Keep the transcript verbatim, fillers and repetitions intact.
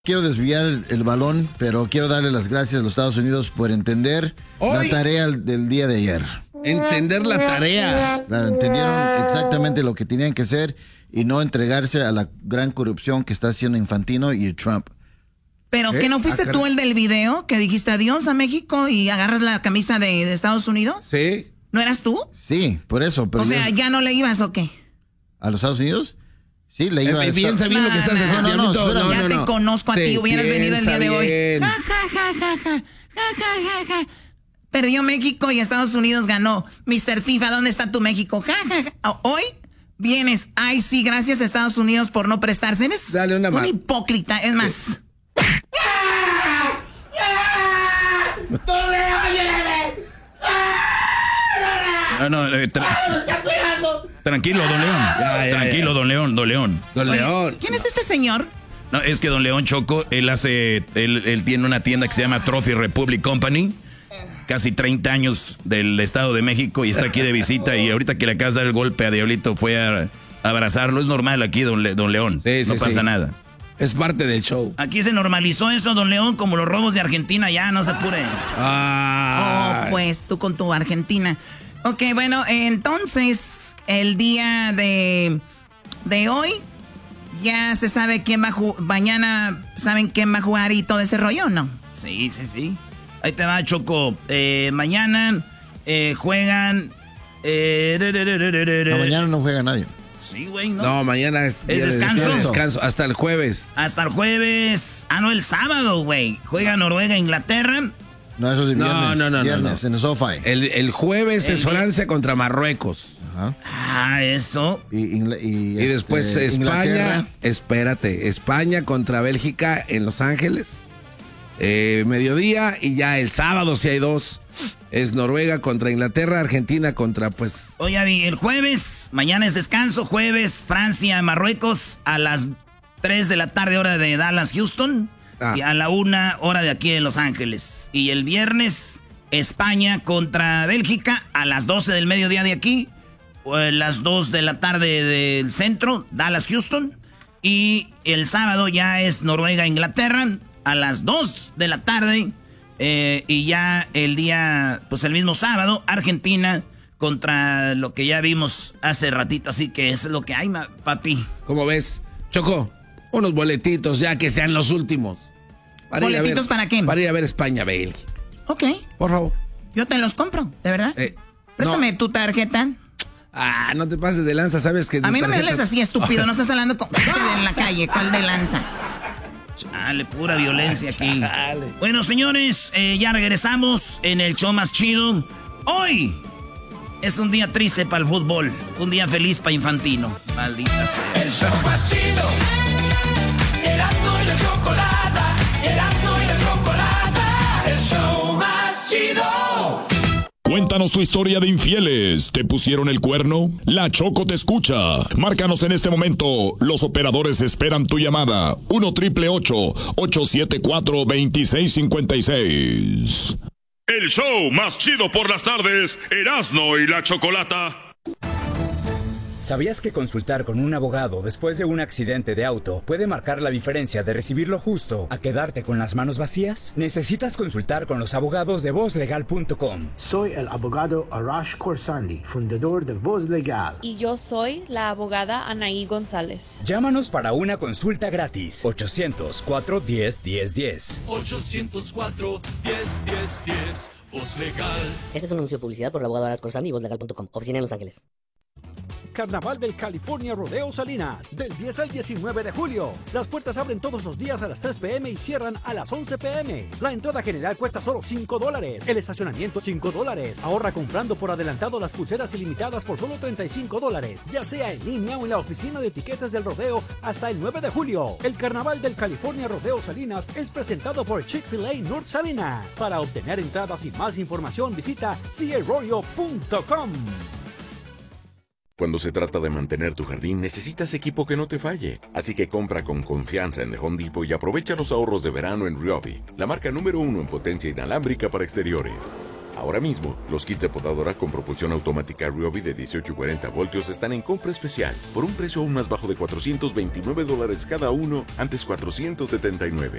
Quiero desviar el, el balón, pero quiero darle las gracias a los Estados Unidos por entender Hoy, la tarea del día de ayer. Entender la tarea. Claro, entendieron exactamente lo que tenían que hacer y no entregarse a la gran corrupción que está haciendo Infantino y Trump. ¿Pero ¿Eh? que no fuiste ah, tú el del video que dijiste adiós a México y agarras la camisa de, de Estados Unidos? Sí. ¿No eras tú? Sí, por eso. Pero o sea, yo... ¿ya no le ibas o qué? ¿A los Estados Unidos? Sí, le iba eh, a bien sabiendo no, que estás haciendo. No, no, no, no, ya no, te no. conozco a ti, hubieras venido el día de hoy. Bien. Ja, ja, ja, ja, ja, ja, ja, ja, ja. Perdió México y Estados Unidos ganó. mister FIFA, ¿dónde está tu México? Ja, ja, ja. Hoy vienes. Ay, sí, gracias a Estados Unidos por no prestarse. Eres Dale una un hipócrita. Es más. Sí. No, no, eh, tra tranquilo, don León. Ya, ya, tranquilo, ya. don León, don León. Don Oye, León. ¿quién es este señor? No, es que don León Choco, él hace, él, él tiene una tienda que se llama Trophy Republic Company. Casi treinta años del Estado de México y está aquí de visita. Y ahorita que le acabas de dar el golpe a Diablito fue a, a abrazarlo. Es normal aquí, don, Le, don León. Sí, sí, no pasa sí. nada. Es parte del show. Aquí se normalizó eso, don León, como los robos de Argentina. Ya, no se apure. Ah. Oh, pues tú con tu Argentina. Ok, bueno, entonces, el día de, de hoy, ya se sabe quién va a jugar. Mañana, ¿saben quién va a jugar y todo ese rollo o no? Sí, sí, sí. Ahí te va, Choco. Eh, mañana eh, juegan... Eh, no, mañana no juega nadie. Sí, güey, ¿no? No, mañana es... ¿Es descanso? De descanso, hasta el jueves. Hasta el jueves. Ah, no, el sábado, güey. Juega Noruega, Inglaterra. No, eso es viernes. No, no, no. Viernes, no, no. en el SoFi. El, el jueves el es Francia contra Marruecos. Ajá. Ah, eso. Y, y, y, y después este, España... Inglaterra. Espérate. España contra Bélgica en Los Ángeles. Eh, mediodía y ya el sábado si hay dos es Noruega contra Inglaterra, Argentina contra pues... Oye, el jueves, mañana es descanso, jueves Francia, Marruecos a las tres de la tarde hora de Dallas, Houston ah. y a la una hora de aquí de Los Ángeles. Y el viernes España contra Bélgica a las doce del mediodía de aquí, o a las dos de la tarde del centro, Dallas, Houston. Y el sábado ya es Noruega, Inglaterra a las dos de la tarde eh, y ya el día, pues el mismo sábado, Argentina contra lo que ya vimos hace ratito, así que eso es lo que hay, papi. ¿Cómo ves? Choco, unos boletitos ya que sean los últimos. Para ¿Boletitos ver, para qué? Para ir a ver España, Bélgica. Ok. Por favor. Yo te los compro, ¿de verdad? Eh, Préstame no. tu tarjeta. Ah, no te pases de lanza, sabes que... A mí no tarjeta... me hables así, estúpido, no estás hablando con en la calle, ¿cuál de lanza? Chale, pura violencia aquí. Chale. Bueno, señores, eh, ya regresamos en el show más chido. Hoy es un día triste para el fútbol, un día feliz para Infantino. Maldita sea. El show más chido. Erasmo y la chocolata. Erasmo y la chocolata. El show más chido. Cuéntanos tu historia de infieles. ¿Te pusieron el cuerno? La Choco te escucha. Márcanos en este momento. Los operadores esperan tu llamada. uno triple ocho, ocho siete cuatro, dos seis cinco seis. El show más chido por las tardes. Erasmo y la Chocolata. ¿Sabías que consultar con un abogado después de un accidente de auto puede marcar la diferencia de recibir lo justo a quedarte con las manos vacías? Necesitas consultar con los abogados de voz legal punto com. Soy el abogado Arash Khorsandi, fundador de Voz Legal. Y yo soy la abogada Anaí González. Llámanos para una consulta gratis. ochocientos cuatro, diez, diez, diez. ochocientos cuatro, diez, diez, diez. Voz Legal. Este es un anuncio de publicidad por el abogado Arash Khorsandi y voz legal punto com. Oficina en Los Ángeles. Carnaval del California Rodeo Salinas, del diez al diecinueve de julio. Las puertas abren todos los días a las tres p m y cierran a las once p m La entrada general cuesta solo cinco dólares. El estacionamiento cinco dólares. Ahorra comprando por adelantado las pulseras ilimitadas por solo treinta y cinco dólares, ya sea en línea o en la oficina de etiquetas del rodeo hasta el nueve de julio. El Carnaval del California Rodeo Salinas es presentado por Chick-fil-A North Salinas. Para obtener entradas y más información visita c a rodeo punto com. Cuando se trata de mantener tu jardín, necesitas equipo que no te falle. Así que compra con confianza en The Home Depot y aprovecha los ahorros de verano en Ryobi, la marca número uno en potencia inalámbrica para exteriores. Ahora mismo, los kits de podadora con propulsión automática Ryobi de dieciocho y cuarenta voltios están en compra especial por un precio aún más bajo de cuatrocientos veintinueve dólares cada uno, antes cuatrocientos setenta y nueve.